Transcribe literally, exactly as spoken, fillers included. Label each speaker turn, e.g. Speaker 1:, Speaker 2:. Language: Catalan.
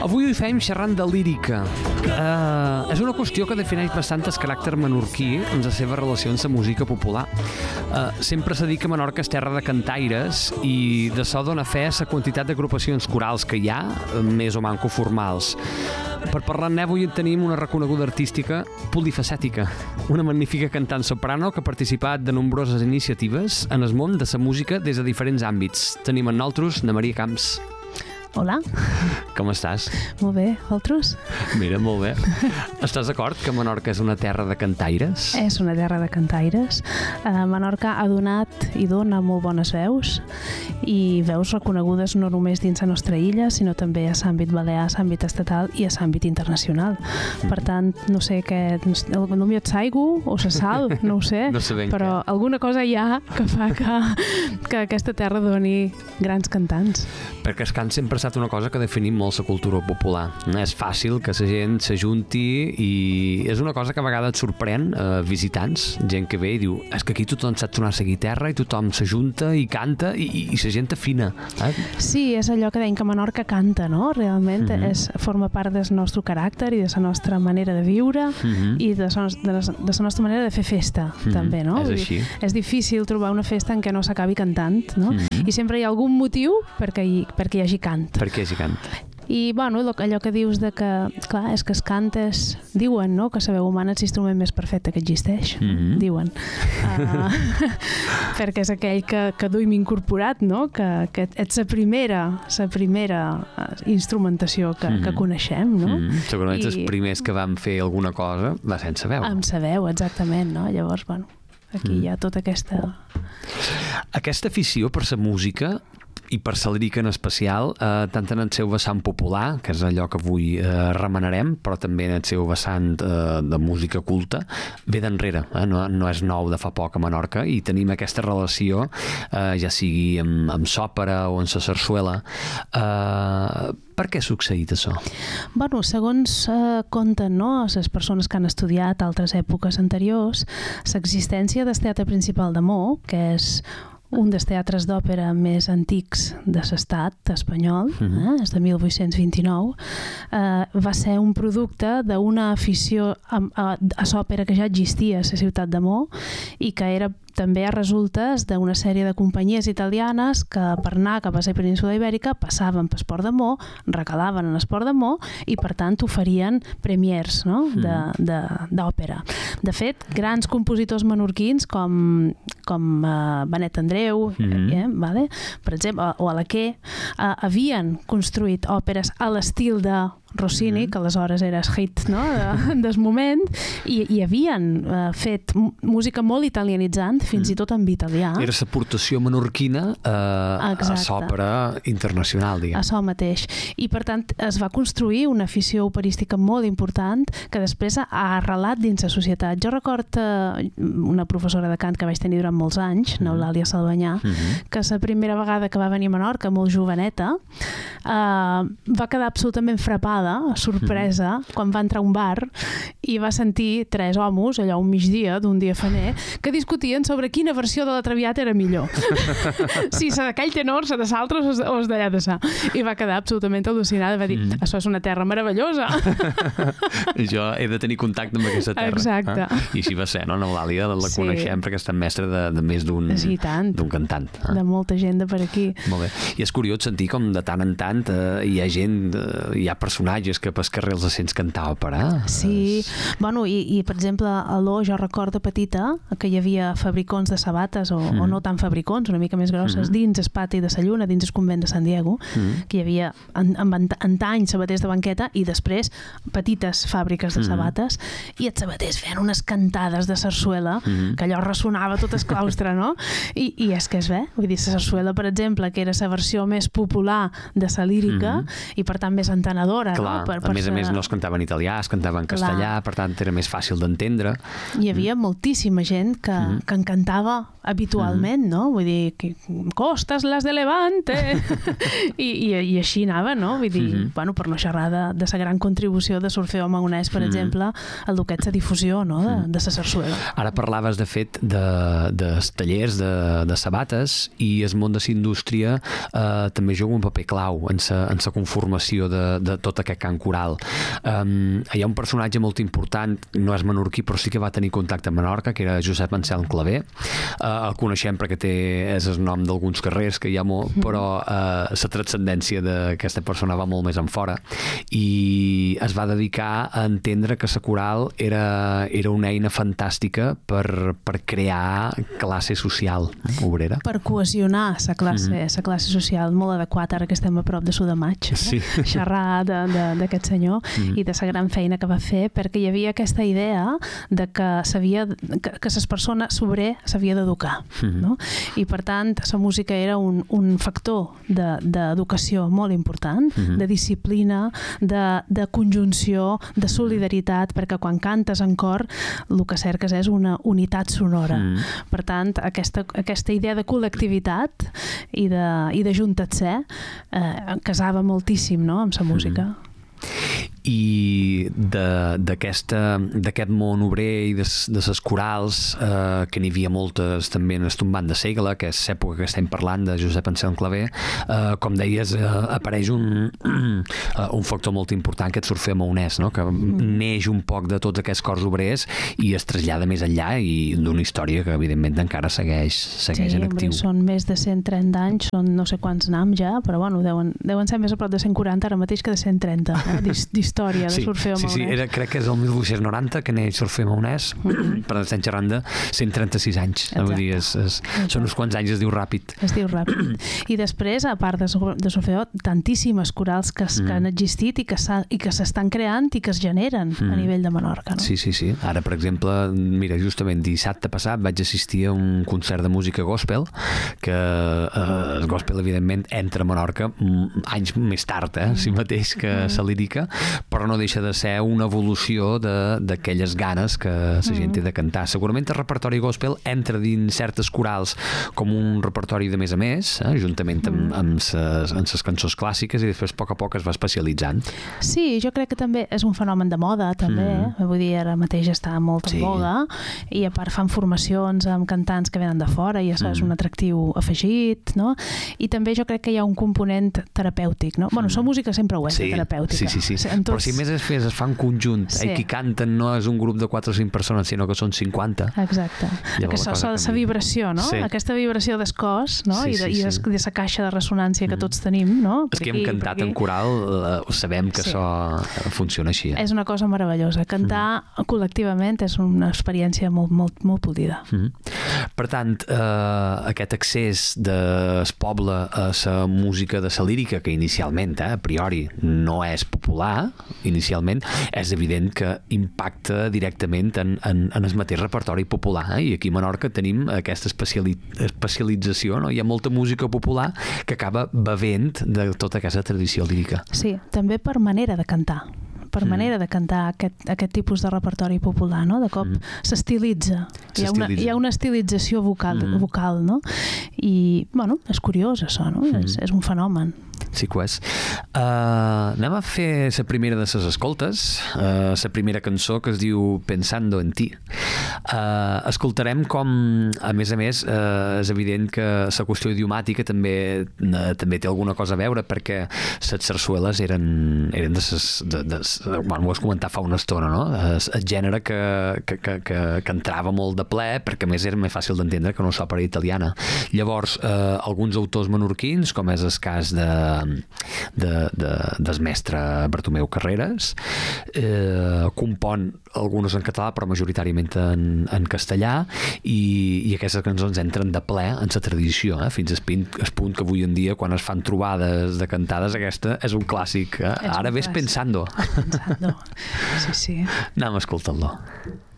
Speaker 1: Avui ho hi fem xerrant de lírica. Uh, és una qüestió que defineix bastant el caràcter menorquí en la seva relació amb la música popular. Uh, sempre s'ha dit que Menorca és terra de cantaires i de so dona fe a la quantitat d'agrupacions corals que hi ha, més o manco formals. Per parlar-ne avui tenim una reconeguda artística polifacètica, una magnífica cantant soprano que ha participat de nombroses iniciatives en el món de la música des de diferents àmbits. Tenim amb nosaltres na Maria Camps.
Speaker 2: Hola.
Speaker 1: Com estàs?
Speaker 2: Molt bé, vosaltres?
Speaker 1: Mira, molt bé. Estàs d'acord que Menorca és una terra de cantaires?
Speaker 2: És una terra de cantaires. Uh, Menorca ha donat i dona molt bones veus, i veus reconegudes no només dins la nostra illa, sinó també a l'àmbit balear, a l'àmbit estatal i a l'àmbit internacional. Per tant, no sé què... No m'hi saigo o se sal, no ho sé,
Speaker 1: no sé
Speaker 2: però
Speaker 1: què.
Speaker 2: Alguna cosa hi ha que fa que, que aquesta terra doni grans cantants.
Speaker 1: Perquè el cant sempre ha estat una cosa que definim molt la cultura popular. No és fàcil que la gent s'ajunti i és una cosa que a vegades et sorprèn eh, visitants, gent que ve i diu és que aquí tothom sap donar la guitarra i tothom s'ajunta i canta i, i, i la gent afina. Eh?
Speaker 2: Sí, és allò que deim que Menorca canta, no? Realment
Speaker 1: Mm-hmm.
Speaker 2: és, forma part del nostre caràcter i de la nostra manera de viure
Speaker 1: Mm-hmm.
Speaker 2: i de la, de, la, de la nostra manera de fer festa,
Speaker 1: Mm-hmm.
Speaker 2: també, no?
Speaker 1: És
Speaker 2: Vull
Speaker 1: així.
Speaker 2: dir, és difícil trobar una festa en què no s'acabi cantant, no?
Speaker 1: Mm-hmm.
Speaker 2: I sempre hi ha algun motiu perquè hi, perquè hi hagi cant.
Speaker 1: Per què s'hi canta?
Speaker 2: I, bueno, allò que dius de que, clar, és que es cantes, diuen, no?, que la veu humana és l'instrument més perfecte que existeix,
Speaker 1: Mm-hmm.
Speaker 2: diuen. Uh, perquè és aquell que, que duim incorporat, no?, que, que és la primera, la primera instrumentació que,
Speaker 1: Mm-hmm.
Speaker 2: que coneixem, no?
Speaker 1: Mm-hmm. Segurament
Speaker 2: I,
Speaker 1: els primers que van fer alguna cosa va sense veu.
Speaker 2: Amb sa veu, exactament, no? Llavors, bueno, aquí
Speaker 1: Mm.
Speaker 2: hi ha tota aquesta...
Speaker 1: Aquesta afició per la música i per la lírica en especial, eh, tant en el seu vessant popular, que és allò que avui eh, remenarem, però també en el seu vessant eh, de música culta, ve d'enrere, eh? no, no és nou de fa poc a Menorca, i tenim aquesta relació, eh, ja sigui amb, amb l'òpera o amb la sarsuela. Eh, per què ha succeït això?
Speaker 2: Bueno, segons eh, conten, no?, les persones que han estudiat altres èpoques anteriors, l'existència del teatre principal de Mo, que és un dels teatres d'òpera més antics de l'estat espanyol,
Speaker 1: Mm-hmm.
Speaker 2: eh, és de mil vuit-cents vint-i-nou, eh, va ser un producte d'una afició a, a, a l'òpera que ja existia a la ciutat de Mo i que era també a resultes d'una sèrie de companyies italianes que per anar cap a la península ibèrica passaven pel Port de Mo, recalaven en el Port de Mo i per tant oferien premiers, no?, d'òpera. De, de fet, grans compositors menorquins com, com uh, Benet Andreu,
Speaker 1: Mm-hmm.
Speaker 2: eh, vale? Per exemple, o Alaquer, uh, havien construït òperes a l'estil de Rossini,
Speaker 1: Mm-hmm.
Speaker 2: que aleshores era el hit, no?, de, del moment, i, i havien uh, fet música molt italianitzant, fins i tot en italià.
Speaker 1: Era l'aportació menorquina eh, a l'òpera internacional, diguem.
Speaker 2: A això mateix. I per tant es va construir una afició operística molt important que després ha arrelat dins la societat. Jo record eh, una professora de cant que vaig tenir durant molts anys, mm-hmm. n'Eulàlia Salvanyà,
Speaker 1: Mm-hmm.
Speaker 2: que la primera vegada que va venir a Menorca, molt joveneta, eh, va quedar absolutament frapada, sorpresa, mm-hmm. quan va entrar a un bar i va sentir tres homes, allò un migdia d'un dia faner, que discutien sobre quina versió de la Traviata era millor. Si la d'aquell tenor, la de l'altre o la d'allà de sa. I va quedar absolutament al·lucinada. Va dir, mm. això és una terra meravellosa.
Speaker 1: Jo he de tenir contacte amb aquesta terra.
Speaker 2: Exacte.
Speaker 1: Eh? I així va ser, no? N'Eulàlia la
Speaker 2: Sí.
Speaker 1: coneixem perquè està mestra de, de més d'un
Speaker 2: Sí, tant.
Speaker 1: d'un cantant. Eh?
Speaker 2: De molta gent de per aquí.
Speaker 1: Molt bé. I és curiós sentir com de tant en tant eh, hi ha gent, eh, hi ha personatges que pel carrer els sents cantar òpera.
Speaker 2: Sí, bueno, i, i per exemple a l'O jo recordo petita que hi havia fabricons de sabates o, mm. o no tan fabricons, una mica més grosses, mm. dins el pati de la Lluna, dins el convent de San Diego, mm. que hi havia en, en, antany sabaters de banqueta i després petites fàbriques de sabates, mm. i els sabaters feien unes cantades de sarsuela mm. que allò ressonava tot el claustre, no? I, i és que és bé, vull dir, la sarsuela, per exemple, que era la versió més popular de la lírica mm. i per tant més entenedora.
Speaker 1: Clar,
Speaker 2: no? Per,
Speaker 1: a
Speaker 2: per
Speaker 1: més
Speaker 2: sa...
Speaker 1: a més no es cantava en italià, es cantava en castellà,
Speaker 2: Clar.
Speaker 1: per tant era més fàcil d'entendre.
Speaker 2: Hi havia mm. moltíssima gent que, mm. que en cantava habitualment, mm. no? Vull dir, que costes les de Levante! I, i, I així anava, no? Vull dir, mm-hmm. bueno, per no xerrar de, de la gran contribució de Solfeo Maonès, per mm. exemple, al que és la difusió, no? De, mm. de la sarsuela.
Speaker 1: Ara parlaves, de fet, de, de tallers, de, de sabates, i el món de la indústria eh, també juga un paper clau en la en sa conformació de, de tot aquest cant coral. Um, hi ha un personatge molt important, no és menorquí, però sí que va tenir contacte amb Menorca, que era Josep Anselm Clavé. Uh, el coneixem perquè té, és el nom d'alguns carrers que hi ha molt, però uh, la transcendència d'aquesta persona va molt més en fora, i es va dedicar a entendre que la coral era, era una eina fantàstica per, per crear classe social obrera.
Speaker 2: Per cohesionar la classe, mm -hmm. classe social, molt adequat ara que estem a prop de Sudamaig,
Speaker 1: sí.
Speaker 2: no? Xerrar d'aquest senyor mm -hmm. i de la gran feina que va fer, perquè hi havia aquesta idea de que s'havia que, que les persones sobre s'havia d'educar, mm -hmm. no? I per tant la música era un, un factor d'educació de, molt important, mm -hmm. de disciplina, de, de conjunció, de solidaritat, perquè quan cantes en cor el que cerques és una unitat sonora. Mm -hmm. Per tant, aquesta, aquesta idea de col·lectivitat i de, i de juntar-se eh, casava moltíssim, no?, amb la música. Mm -hmm.
Speaker 1: I d'aquest món obrer i de, de les corals, eh, que n'hi havia moltes també en el tombant de Segla, que és l'època que estem parlant, de Josep Anselm Clavé, eh, com deies, eh, apareix un, un factor molt important, que és Solfeo Maonès, no? Que mm. neix un poc de tots aquests cors obrers i es trasllada més enllà, i d'una història que evidentment encara segueix, segueix
Speaker 2: sí,
Speaker 1: en actiu.
Speaker 2: Sí, són més de cent trenta anys, són no sé quants nams ja, però bueno, deuen, deuen ser més a prop de cent quaranta ara mateix que de cent trenta, eh, d'història de
Speaker 1: sí,
Speaker 2: Solfeo Maonès.
Speaker 1: Sí, sí, era, crec que és el mil vuit-cents noranta que neix Solfeo Maonès, mm-hmm. però estem xerrant de cent trenta-sis anys. Vull dir, és, és, són uns quants anys, es diu ràpid.
Speaker 2: Es diu ràpid. I després, a part de, de Solfeo, tantíssimes corals que, mm. que han existit i que s'estan creant i que es generen mm. a nivell de Menorca. No?
Speaker 1: Sí, sí, sí. Ara, per exemple, mira, justament dissabte passat vaig assistir a un concert de música gospel, que eh, el gospel, evidentment, entra a Menorca anys més tard, eh, si mateix, que mm. la lírica, però no deixa de ser una evolució d'aquelles ganes que la gent té de cantar. Segurament el repertori gospel entra dins certes corals com un repertori de més a més, eh, juntament amb, amb, ses, amb ses cançons clàssiques, i després a poc a poc es va especialitzant.
Speaker 2: Sí, jo crec que també és un fenomen de moda, també. Mm. Eh? Vull dir, ara mateix està molt en sí. boga, i a part fan formacions amb cantants que venen de fora, i això mm. és un atractiu afegit, no? I també jo crec que hi ha un component terapèutic, no? Mm. Bueno, la música sempre ho és, sí. terapèutica.
Speaker 1: Sí, sí, sí. Tots... Però si més es fes, es fa en conjunt, sí. eh? Qui canten no és un grup de quatre o cinc persones, sinó que són cinquanta.
Speaker 2: Exacte. Llavors, aquesta la, la vibració, no? Sí. Aquesta vibració del cos, no? Sí, sí, I de sí. la caixa de ressonància que tots tenim, no?
Speaker 1: Els que hem cantat en coral uh, sabem que sí. això funciona així. Eh?
Speaker 2: És una cosa meravellosa. Cantar mm. col·lectivament és una experiència molt, molt, molt polida.
Speaker 1: Mm. Per tant, uh, aquest accés del poble a la música de la lírica, que inicialment, eh, a priori, no és popular, inicialment, és evident que impacta directament en, en, en el mateix repertori popular, eh? I aquí a Menorca tenim aquesta especiali especialització, no? Hi ha molta música popular que acaba bevent de tota aquesta tradició lírica.
Speaker 2: Sí, també per manera de cantar. per mm. manera de cantar aquest, aquest tipus de repertori popular, no? De cop mm. s'estilitza. Hi, hi ha una estilització vocal, mm. vocal, no? I, bueno, és curiós això, no? Mm. És, és un fenomen.
Speaker 1: Sí que ho és. Uh, anem a fer la primera de les escoltes, uh, la primera cançó, que es diu Pensando en ti. Uh, escoltarem com, a més a més, uh, és evident que la qüestió idiomàtica també, uh, també té alguna cosa a veure, perquè les sarsueles eren, eren de ses, de, de, de, bueno, ho has comentat fa una estona, no? El gènere que, que, que, que, que entrava molt de ple, perquè a més era més fàcil d'entendre que no s'òpera italiana. Llavors, uh, alguns autors menorquins, com és el cas de de, de, del mestre Bartomeu Carreras, eh, compon algunes en català però majoritàriament en, en castellà, i, i aquestes cançons entren de ple en la tradició, eh? Fins al punt que avui en dia, quan es fan trobades de cantades, aquesta és un clàssic, eh? Ara ves pensando.
Speaker 2: Pensando, sí, sí.
Speaker 1: Anem a escoltar-lo.